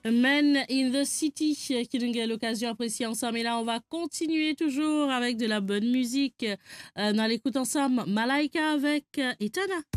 Men in the City, qui nous a l'occasion d'apprécier ensemble. Et là, on va continuer toujours avec de la bonne musique. Dans l'écoute ensemble, Malaika avec Etana.